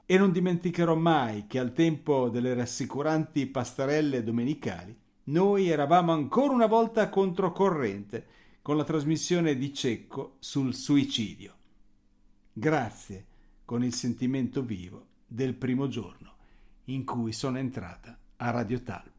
E non dimenticherò mai che al tempo delle rassicuranti pastarelle domenicali noi eravamo ancora una volta controcorrente con la trasmissione di Cecco sul suicidio. Grazie con il sentimento vivo del primo giorno in cui sono entrata a Radio Talpa.